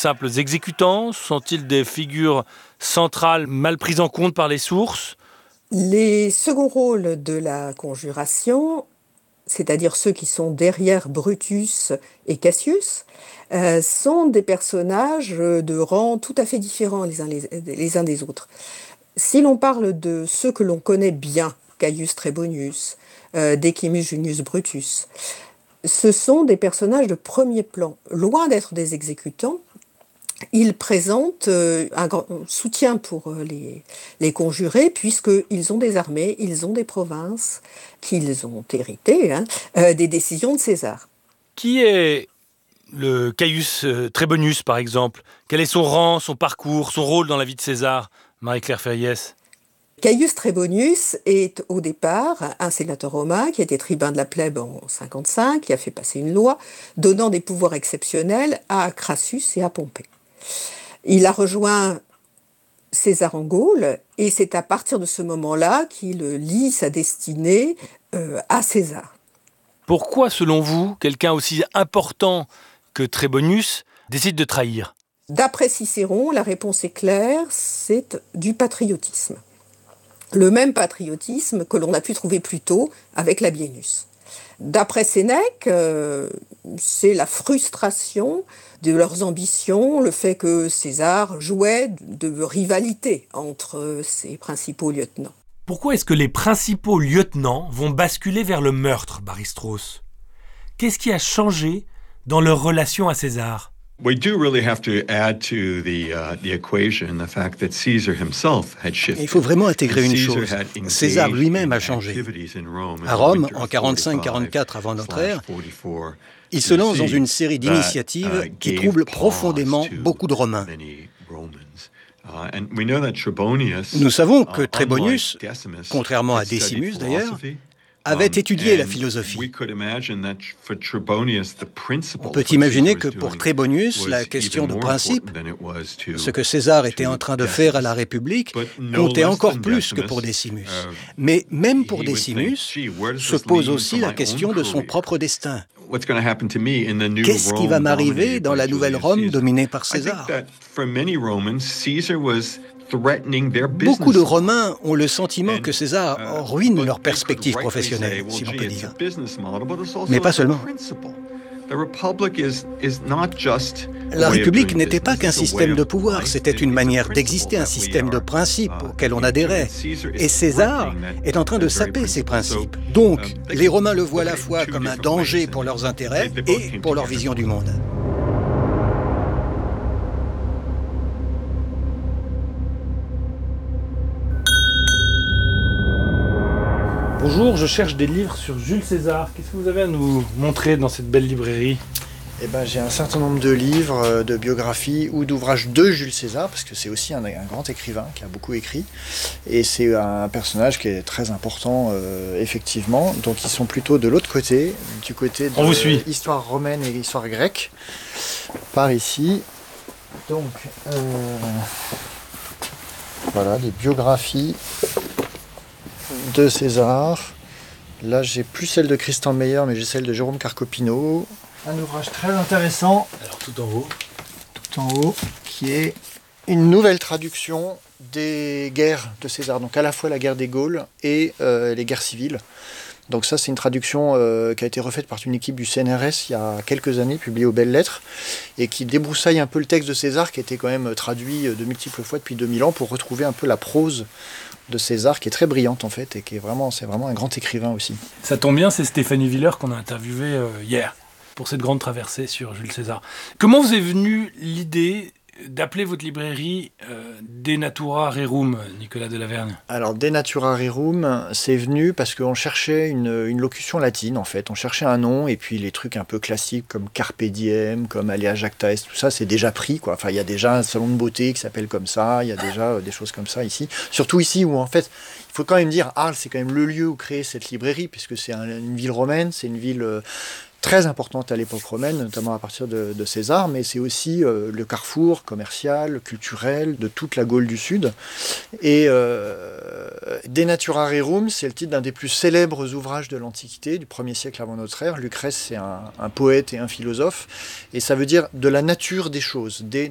simples exécutants? Sont-ils des figures centrales mal prises en compte par les sources? Les seconds rôles de la conjuration, c'est-à-dire ceux qui sont derrière Brutus et Cassius, sont des personnages de rang tout à fait différents les uns des autres. Si l'on parle de ceux que l'on connaît bien, Caius Trebonius, Decimus Junius Brutus, ce sont des personnages de premier plan. Loin d'être des exécutants, ils présentent un grand soutien pour les conjurés, puisqu'ils ont des armées, ils ont des provinces, qu'ils ont héritées des décisions de César. Qui est le Caius Trebonius, par exemple? Quel est son rang, son parcours, son rôle dans la vie de César, Marie-Claire Ferriès? Caius Trebonius est au départ un sénateur romain qui était tribun de la plèbe en 55, qui a fait passer une loi donnant des pouvoirs exceptionnels à Crassus et à Pompée. Il a rejoint César en Gaule et c'est à partir de ce moment-là qu'il lie sa destinée à César. Pourquoi, selon vous, quelqu'un aussi important que Trebonius décide de trahir? D'après Cicéron, la réponse est claire, c'est du patriotisme. Le même patriotisme que l'on a pu trouver plus tôt avec Labienus. D'après Sénèque, c'est la frustration de leurs ambitions, le fait que César jouait de rivalité entre ses principaux lieutenants. Pourquoi est-ce que les principaux lieutenants vont basculer vers le meurtre, Baristros? Qu'est-ce qui a changé dans leur relation à César? We do really have to add to the equation the fact that Caesar himself had shifted. Il faut vraiment intégrer une chose. César lui-même a changé. À Rome, en 45-44 avant notre ère, il se lance dans une série d'initiatives qui troublent profondément beaucoup de Romains. Nous savons que Trebonius, contrairement à Decimus d'ailleurs, avait étudié la philosophie. On peut imaginer que pour Trebonius, la question de principe, ce que César était en train de faire à la République, comptait encore plus que pour Decimus. Mais même pour Decimus, se pose aussi la question de son propre destin. Qu'est-ce qui va m'arriver dans la nouvelle Rome dominée par César ? Beaucoup de Romains ont le sentiment que César ruine leurs perspectives professionnelles, si l'on peut dire. Mais pas seulement. La République n'était pas qu'un système de pouvoir, c'était une manière d'exister, un système de principes auquel on adhérait. Et César est en train de saper ces principes. Donc, les Romains le voient à la fois comme un danger pour leurs intérêts et pour leur vision du monde. Bonjour, je cherche des livres sur Jules César. Qu'est-ce que vous avez à nous montrer dans cette belle librairie? J'ai un certain nombre de livres, de biographies ou d'ouvrages de Jules César, parce que c'est aussi un grand écrivain qui a beaucoup écrit. Et c'est un personnage qui est très important, effectivement. Donc ils sont plutôt de l'autre côté, du côté de l'histoire romaine et l'histoire grecque, par ici. Donc, voilà, les biographies de César. Là, j'ai plus celle de Christian Meyer, mais j'ai celle de Jérôme Carcopino. Un ouvrage très intéressant. Alors, tout en haut, qui est une nouvelle traduction des guerres de César. Donc, à la fois la guerre des Gaules et les guerres civiles. Donc ça, c'est une traduction qui a été refaite par une équipe du CNRS il y a quelques années, publiée aux Belles Lettres, et qui débroussaille un peu le texte de César, qui a été quand même traduit de multiples fois depuis 2000 ans, pour retrouver un peu la prose de César, qui est très brillante en fait, et qui est c'est vraiment un grand écrivain aussi. Ça tombe bien, c'est Stéphanie Viller qu'on a interviewé hier, pour cette grande traversée sur Jules César. Comment vous est venue l'idée d'appeler votre librairie De Natura Rerum, Nicolas Delavergne? Alors, De Natura Rerum, c'est venu parce qu'on cherchait une locution latine, en fait. On cherchait un nom, et puis les trucs un peu classiques comme Carpe Diem, comme Alea Jacta Est, tout ça, c'est déjà pris, quoi. Enfin, il y a déjà un salon de beauté qui s'appelle comme ça, il y a déjà des choses comme ça ici. Surtout ici, où en fait, il faut quand même dire, Arles, c'est quand même le lieu où créer cette librairie, puisque c'est une ville romaine, c'est une ville très importante à l'époque romaine, notamment à partir de César, mais c'est aussi le carrefour commercial, culturel de toute la Gaule du Sud. Et De Natura Rerum, c'est le titre d'un des plus célèbres ouvrages de l'Antiquité, du 1er siècle avant notre ère. Lucrèce, c'est un poète et un philosophe, et ça veut dire de la nature des choses, De